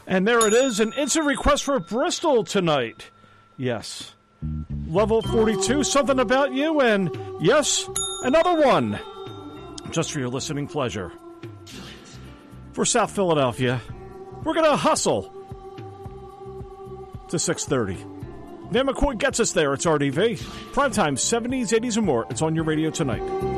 And there it is, an instant request for Bristol tonight. Yes. Level 42, Something About You, and yes, another one. Just for your listening pleasure. For South Philadelphia, we're going to hustle to 6:30. Van McCoy gets us there. It's RDV. Primetime, 70s, 80s, and more. It's on your radio tonight.